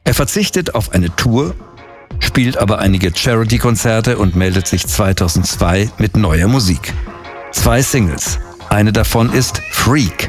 Er verzichtet auf eine Tour, spielt aber einige Charity-Konzerte und meldet sich 2002 mit neuer Musik. 2 Singles. Eine davon ist Freak.